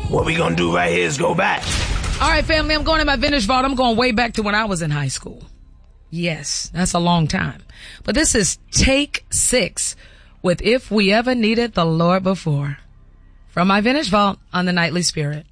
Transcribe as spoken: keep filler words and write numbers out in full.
what we gonna do right here is go back. All right, family, I'm going in my vintage vault. I'm going way back to when I was in high school. Yes, that's a long time. But this is Take Six with If We Ever Needed the Lord Before from my vintage vault on the Nightly Spirit.